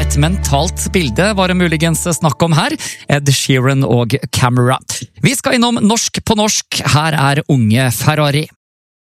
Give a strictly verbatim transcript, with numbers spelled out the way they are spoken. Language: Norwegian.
et mentalt bilde var det muligens snakk om her. Ed Sheeran og Camera. Vi skal innom Norsk på norsk. Her er Unge Ferrari.